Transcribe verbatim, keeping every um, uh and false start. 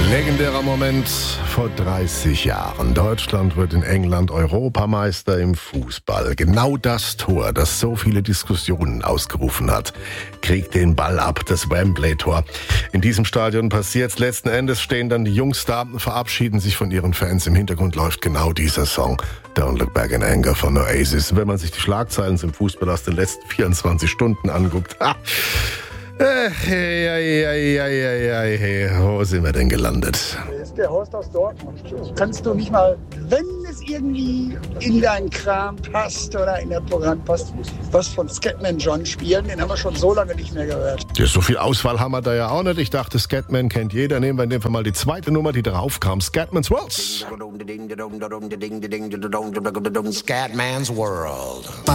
Legendärer Moment vor dreißig Jahren. Deutschland wird in England Europameister im Fußball. Genau das Tor, das so viele Diskussionen ausgerufen hat, kriegt den Ball ab, das Wembley-Tor. In diesem Stadion passiert's. Letzten Endes stehen dann die Jungs da, verabschieden sich von ihren Fans. Im Hintergrund läuft genau dieser Song, Don't Look Back in Anger von Oasis. Wenn man sich die Schlagzeilen zum Fußball aus den letzten vierundzwanzig Stunden anguckt, ha, Äh, hey, hey, hey, hey, hey, hey, wo sind wir denn gelandet? Hier ist der Horst aus Dortmund. Kannst du nicht mal, wenn es irgendwie in deinen Kram passt oder in der Programm passt, was von Scatman John spielen? Den haben wir schon so lange nicht mehr gehört. Ja, so viel Auswahl haben wir da ja auch nicht. Ich dachte, Scatman kennt jeder. Nehmen wir in dem Fall mal die zweite Nummer, die darauf kam. Scatman's World. Scatman's World.